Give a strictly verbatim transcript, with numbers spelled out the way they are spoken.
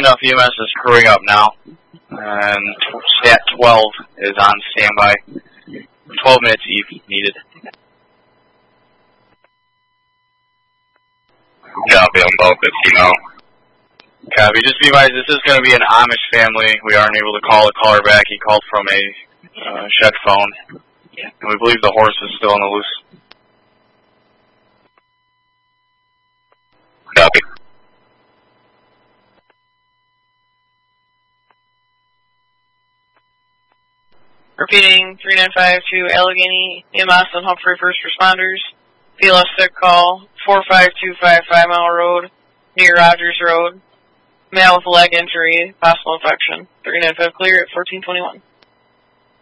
Randolph E M S is crewing up now, and Stat twelve is on standby. twelve minutes if needed. Copy, I'm about fifty now. Copy. Just be advised, this is going to be an Amish family. We aren't able to call the caller back. He called from a uh, shed phone, and we believe the horse is still on the loose. Copy. Repeating, three nine five to Allegheny, E M S and Humphrey First Responders. P L S sick call, four five two five Five Mile Road, near Rogers Road. Male with leg injury, possible infection. three nine five clear at fourteen twenty-one.